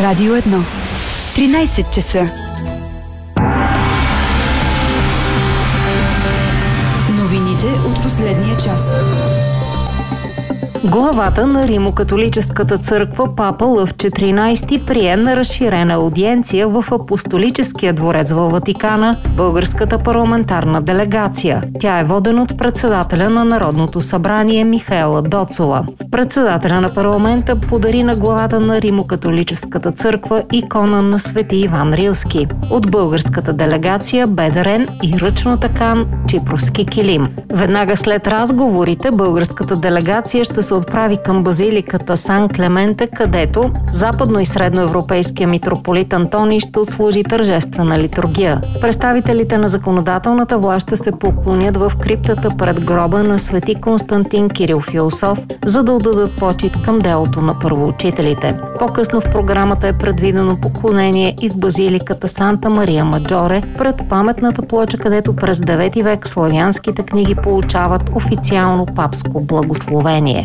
Радио 1. 13 часа. Новините от последния час. Главата на Римокатолическата църква папа Лъв 14 прие на разширена аудиенция в Апостолическия дворец във Ватикана българската парламентарна делегация. Тя е водена от председателя на Народното събрание Михаела Доцова. Председателя на парламента подари на главата на Римокатолическата църква икона на свети Иван Рилски. От българската делегация бе дарен и ръчно такан чипровски килим. Веднага след разговорите българската делегация ще се отправи към базиликата Сан Клементе, където западно- и средноевропейския митрополит Антоний ще отслужи тържествена литургия. Представителите на законодателната власт ще се поклонят в криптата пред гроба на свети Константин Кирил Философ, за да отдадат почит към делото на първоучителите. По-късно в програмата е предвидено поклонение и в базиликата Санта Мария Маджоре пред паметната плоча, където през 9 век славянските книги получават официално папско благословение.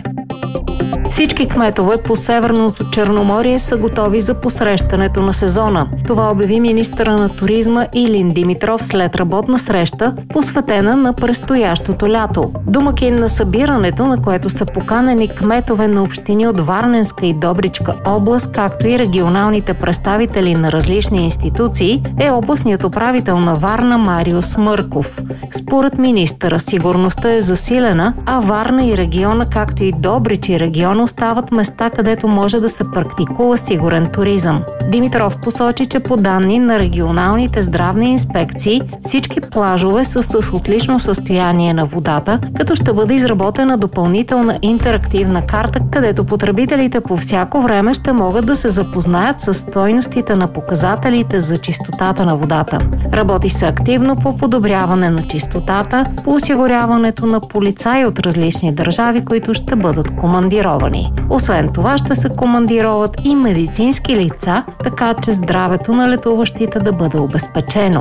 Всички кметове по Северното Черноморие са готови за посрещането на сезона. Това обяви министъра на туризма Илин Димитров след работна среща, посветена на предстоящото лято. Домакин на събирането, на което са поканени кметове на общини от Варненска и Добричка област, както и регионалните представители на различни институции, е областният управител на Варна Мариус Мърков. Според министъра, сигурността е засилена, а Варна и региона, както и Добрич и регион остават места, където може да се практикува сигурен туризъм. Димитров посочи, че по данни на регионалните здравни инспекции всички плажове са с отлично състояние на водата, като ще бъде изработена допълнителна интерактивна карта, където потребителите по всяко време ще могат да се запознаят с стойностите на показателите за чистотата на водата. Работи се активно по подобряване на чистотата, по осигуряването на полицаи от различни държави, които ще бъдат командировани. Освен това ще се командироват и медицински лица, така че здравето на летуващите да бъде обезпечено.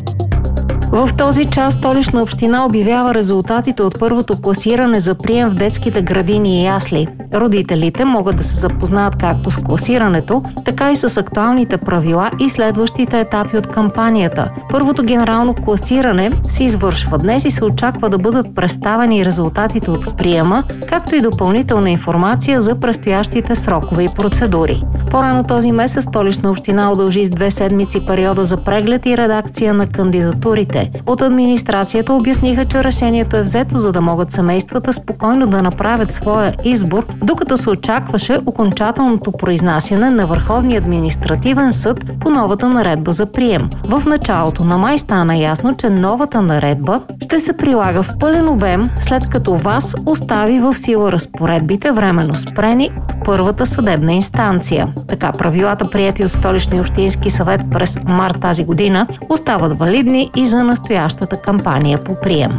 В този час Столична община обявява резултатите от първото класиране за прием в детските градини и ясли. Родителите могат да се запознаят както с класирането, така и с актуалните правила и следващите етапи от кампанията. Първото генерално класиране се извършва днес и се очаква да бъдат представени резултатите от приема, както и допълнителна информация за предстоящите срокове и процедури. По-рано този месец Столична община удължи с 2 седмици периода за преглед и редакция на кандидатурите. От администрацията обясниха, че решението е взето, за да могат семействата спокойно да направят своя избор, докато се очакваше окончателното произнасяне на Върховния административен съд по новата наредба за прием. В началото на май стана ясно, че новата наредба ще се прилага в пълен обем, след като ВАС остави в сила разпоредбите, временно спрени от първата съдебна инстанция. Така правилата, приети от Столичния общински съвет през март тази година, остават валидни и за настоящата кампания по прием.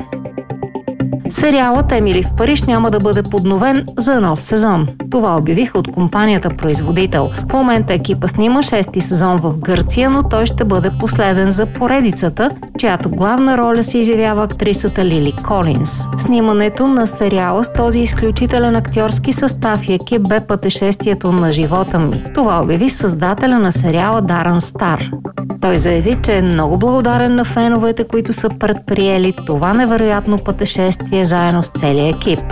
Сериалът „Емили в Париж“ няма да бъде подновен за нов сезон. Това обявиха от компанията производител. В момента екипа снима 6-ти сезон в Гърция, но той ще бъде последен за поредицата, чиято главна роля се изявява актрисата Лили Колинс. Снимането на сериала с този изключителен актьорски състав и екип бе пътешествието на живота ми. Това обяви създателя на сериала Дарън Стар. Той заяви, че е много благодарен на феновете, които са предприели това невероятно пътешествие заедно с целия екип.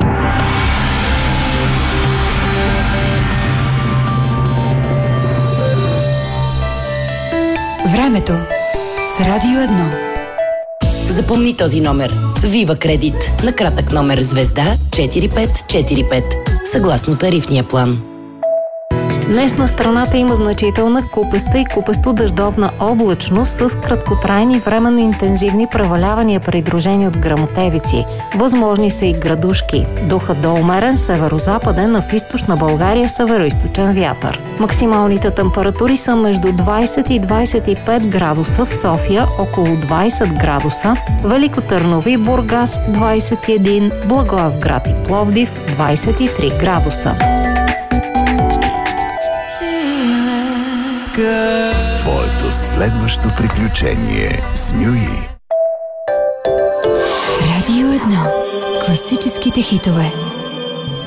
Времето с Радио 1. Запомни този номер. Вива Кредит. На кратък номер звезда 4545. Съгласно тарифния план. Днес на страната има значителна купеста и купесто-дъждовна облачност с краткотрайни временно интензивни превалявания, придружени от гръмотевици. Възможни са и градушки. Духът до умерен северо-западен, а в източна България северо-източен вятър. Максималните температури са между 20 и 25 градуса в София, около 20 градуса, Велико Търново и Бургас 21, Благоевград и Пловдив 23 градуса. Твоето следващо приключение с Нюи. Радио 1. Класическите хитове.